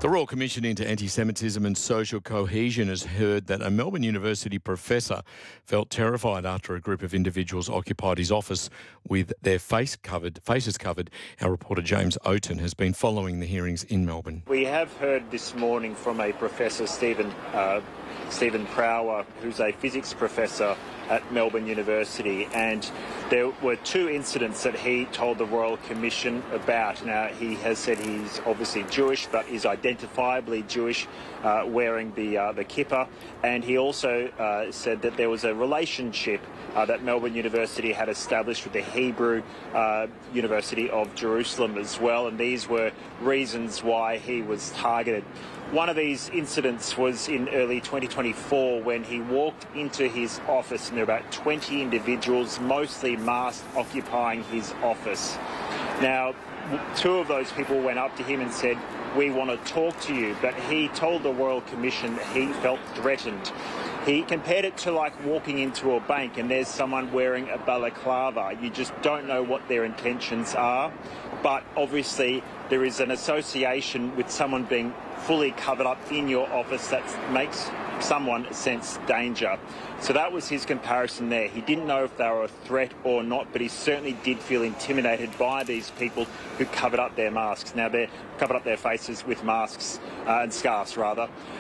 The Royal Commission into Anti-Semitism and Social Cohesion has heard that a Melbourne University professor felt terrified after a group of individuals occupied his office with their faces covered. Our reporter James Oaten has been following the hearings in Melbourne. We have heard this morning from a Professor Stephen Prower, who's a physics professor at Melbourne University, and there were two incidents that he told the Royal Commission about. Now, he has said he's obviously Jewish, but is identifiably Jewish, wearing the kippah, and he also said that there was a relationship that Melbourne University had established with the Hebrew University of Jerusalem as well, and these were reasons why he was targeted. One of these incidents was in early 2024 when he walked into his office and there were about 20 individuals, mostly masked, occupying his office. Now, two of those people went up to him and said, "We want to talk to you," but he told the Royal Commission that he felt threatened. He compared it to like walking into a bank and there's someone wearing a balaclava. You just don't know what their intentions are, but obviously there is an association with someone being fully covered up in your office that makes someone sense danger. So that was his comparison there. He didn't know if they were a threat or not, but he certainly did feel intimidated by these people who covered up their masks. Now, they covered up their faces with masks and scarves, rather.